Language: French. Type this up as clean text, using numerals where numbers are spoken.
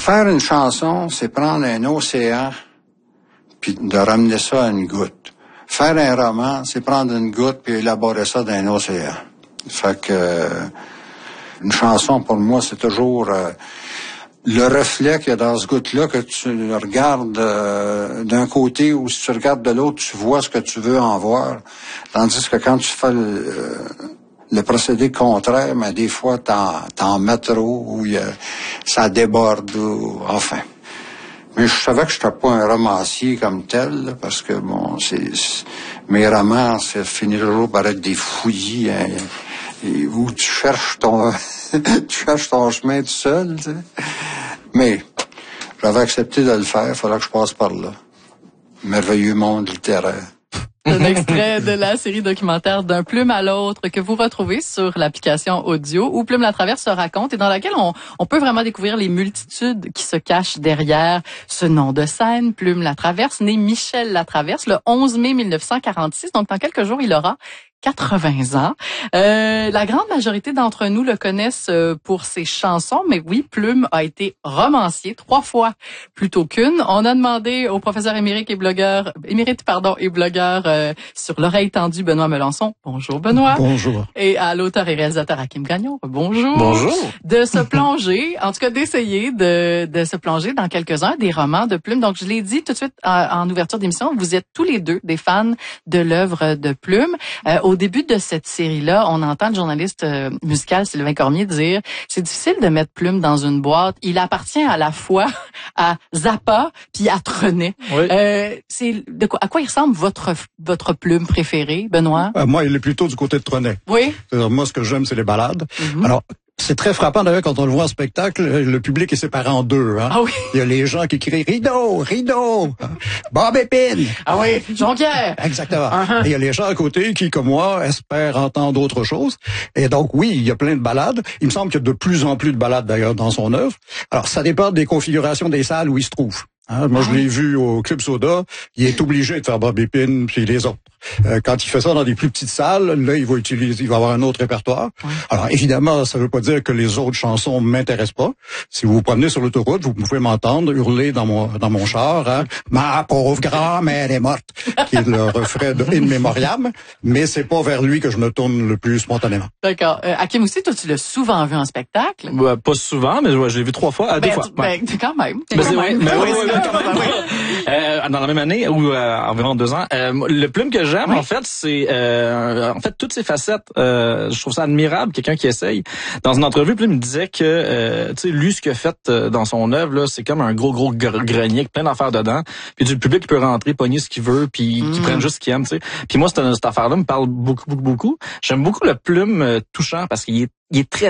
Faire une chanson, c'est prendre un océan puis de ramener ça à une goutte. Faire un roman, c'est prendre une goutte puis élaborer ça dans un océan. Fait que une chanson, pour moi, c'est toujours le reflet qu'il y a dans ce goutte-là, que tu regardes d'un côté ou si tu regardes de l'autre, tu vois ce que tu veux en voir. Tandis que quand tu fais le procédé contraire, mais des fois, t'en mets trop ou ça déborde ou enfin. Mais je savais que je n'étais pas un romancier comme tel, là, parce que bon, mes romans, ça finit toujours par être des fouillis, hein, où tu cherches ton chemin tout seul, tu sais. Mais j'avais accepté de le faire, il fallait que je passe par là. Merveilleux monde littéraire. Un extrait de la série documentaire D'un plume à l'autre que vous retrouvez sur l'application audio où Plume la Traverse se raconte et dans laquelle on peut vraiment découvrir les multitudes qui se cachent derrière ce nom de scène, Plume la Traverse, né Michel Latraverse le 11 mai 1946. Donc dans quelques jours, il aura 80 ans. La grande majorité d'entre nous le connaissent pour ses chansons, mais oui, Plume a été romancier 3 fois plutôt qu'une. On a demandé au professeur émérite et blogueur sur l'oreille tendue Benoît Melançon. Bonjour Benoît. Bonjour. Et à l'auteur et réalisateur Hakim Gagnon. Bonjour. Bonjour. De se plonger, en tout cas d'essayer de se plonger dans quelques-uns des romans de Plume. Donc je l'ai dit tout de suite en ouverture d'émission, vous êtes tous les deux des fans de l'œuvre de Plume. Au début de cette série-là, on entend le journaliste musical Sylvain Cormier dire « C'est difficile de mettre Plume dans une boîte. Il appartient à la fois à Zappa puis à Trenet. Oui. » À quoi il ressemble votre Plume préférée, Benoît? Moi, il est plutôt du côté de Trenet. Oui. Moi, ce que j'aime, c'est les ballades. Mm-hmm. Alors, c'est très frappant d'ailleurs quand on le voit en spectacle, le public est séparé en deux. Hein? Ah oui. Il y a les gens qui crient Rideau, Bob Épine. Ah oui, Jonquière. Exactement. Uh-huh. Et il y a les gens à côté qui, comme moi, espèrent entendre autre chose. Et donc oui, il y a plein de ballades. Il me semble qu'il y a de plus en plus de ballades d'ailleurs dans son œuvre. Alors ça dépend des configurations des salles où il se trouve. Hein, moi, je l'ai vu au Club Soda. Il est obligé de faire Bob Épine puis les autres. Quand il fait ça dans des plus petites salles, là, il va avoir un autre répertoire. Ouais. Alors, évidemment, ça veut pas dire que les autres chansons m'intéressent pas. Si vous vous promenez sur l'autoroute, vous pouvez m'entendre hurler dans mon char, hein, ma pauvre grand-mère est morte, qui est le refrain de In Memoriam. Mais c'est pas vers lui que je me tourne le plus spontanément. D'accord. Hakim aussi, toi, tu l'as souvent vu en spectacle? Pas souvent, mais je l'ai vu 3 fois, 2 fois. Quand même. Dans la même année ou environ 2 ans. Le Plume que j'aime, en fait, c'est toutes ces facettes. Je trouve ça admirable, quelqu'un qui essaye. Dans une entrevue, Plume me disait que lui, ce qu'il a fait dans son œuvre, là, c'est comme un gros grenier avec plein d'affaires dedans. Puis le public peut rentrer, pogner ce qu'il veut, puis qu'il prenne juste ce qu'il aime. T'sais. Puis moi, cette affaire-là me parle beaucoup. J'aime beaucoup le Plume touchant parce qu'il est très